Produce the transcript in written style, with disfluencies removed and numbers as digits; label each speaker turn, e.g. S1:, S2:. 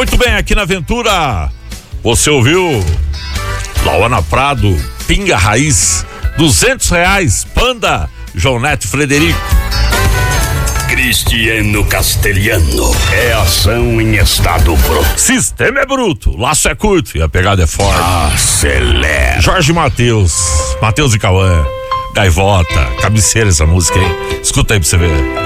S1: Muito bem, aqui na Aventura, você ouviu Lauana Prado, Pinga Raiz, R$200, Panda, João Neto Frederico.
S2: Cristiano Castelhano, é ação em estado bruto.
S1: Sistema é bruto, laço é curto e a pegada é forte.
S2: Acelera.
S1: Jorge Matheus e Cauã, Gaivota, cabeceira essa música, hein? Escuta aí pra você ver.